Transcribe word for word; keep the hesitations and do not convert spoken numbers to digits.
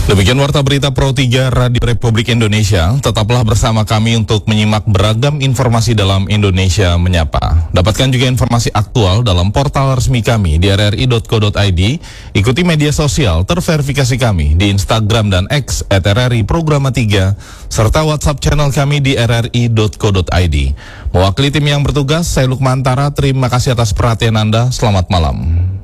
Demikian warta berita Pro tiga Radio Republik Indonesia. Tetaplah bersama kami untuk menyimak beragam informasi dalam Indonesia Menyapa. Dapatkan juga informasi aktual dalam portal resmi kami di r r i dot co dot i d. Ikuti media sosial terverifikasi kami di Instagram dan X at r r i programa tiga, serta WhatsApp channel kami di r r i dot co dot i d. Mewakili tim yang bertugas, saya Lukman Tara. Terima kasih atas perhatian Anda. Selamat malam.